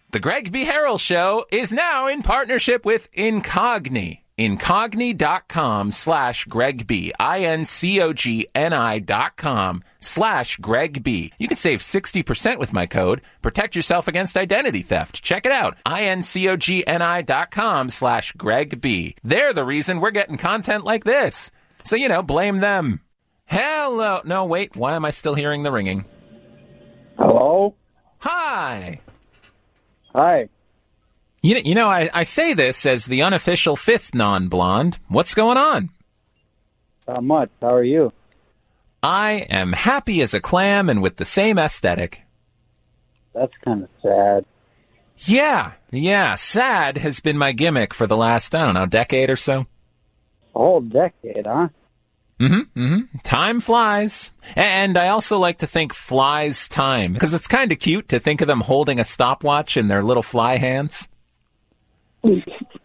The Greg B. Harrell Show is now in partnership with Incogni. Incogni.com/Greg B. INCOGNI.com/Greg B. You can save 60% with my code. Protect yourself against identity theft. Check it out. INCOGNI.com/Greg B. They're the reason we're getting content like this. So, blame them. Hello. No, wait. Why am I still hearing the ringing? Hello? Hi. Hi. I say this as the unofficial fifth non-blonde. What's going on? Not much. How are you? I am happy as a clam and with the same aesthetic. That's kind of sad. Yeah. Sad has been my gimmick for the last, decade or so. A whole decade, huh? Time flies. And I also like to think flies time, because it's kind of cute to think of them holding a stopwatch in their little fly hands.